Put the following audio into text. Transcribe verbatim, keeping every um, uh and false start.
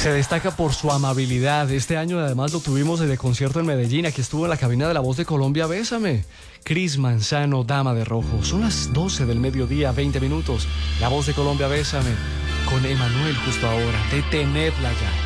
Se destaca por su amabilidad. Este año además lo tuvimos en el concierto en Medellín. Aquí estuvo en la cabina de La Voz de Colombia. Bésame. Cris Manzano, Dama de Rojo. Son las doce del mediodía, veinte minutos. La Voz de Colombia, Bésame. Con Emanuel justo ahora. Detenedla ya.